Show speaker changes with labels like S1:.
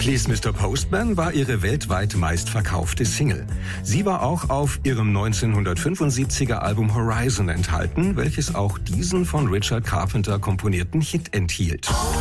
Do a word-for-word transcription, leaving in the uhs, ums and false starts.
S1: Please Mister Postman war ihre weltweit meistverkaufte Single. Sie war auch auf ihrem neunzehnhundertfünfundsiebziger Album Horizon enthalten, welches auch diesen von Richard Carpenter komponierten Hit enthielt.